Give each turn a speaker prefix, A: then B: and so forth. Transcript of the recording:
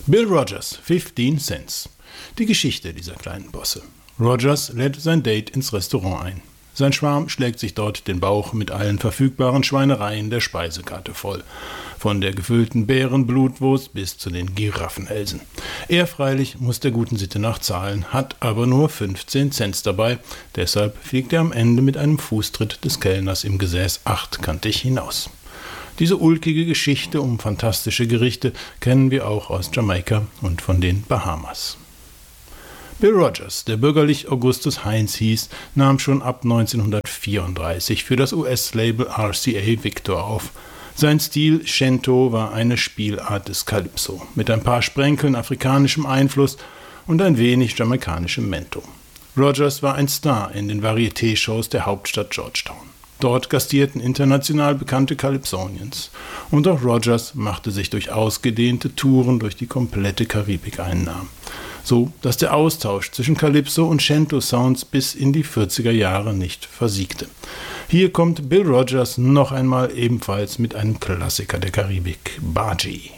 A: Bill Rogers, 15 Cents. Die Geschichte dieser kleinen Bosse. Rogers lädt sein Date ins Restaurant ein. Sein Schwarm schlägt sich dort den Bauch mit allen verfügbaren Schweinereien der Speisekarte voll. Von der gefüllten Bärenblutwurst bis zu den Giraffenhälsen. Er freilich muss der guten Sitte nach zahlen, hat aber nur 15 Cent dabei. Deshalb fliegt er am Ende mit einem Fußtritt des Kellners im Gesäß achtkantig hinaus. Diese ulkige Geschichte um fantastische Gerichte kennen wir auch aus Jamaika und von den Bahamas. Bill Rogers, der bürgerlich Augustus Heinz hieß, nahm schon ab 1934 für das US-Label RCA Victor auf. Sein Stil Shento war eine Spielart des Calypso, mit ein paar Sprenkeln afrikanischem Einfluss und ein wenig jamaikanischem Mento. Rogers war ein Star in den Varieté-Shows der Hauptstadt Georgetown. Dort gastierten international bekannte Calypsonians. Und auch Rogers machte sich durch ausgedehnte Touren durch die komplette Karibik einen Namen. So, dass der Austausch zwischen Calypso und Shento-Sounds bis in die 40er Jahre nicht versiegte. Hier kommt Bill Rogers noch einmal ebenfalls mit einem Klassiker der Karibik, Baji.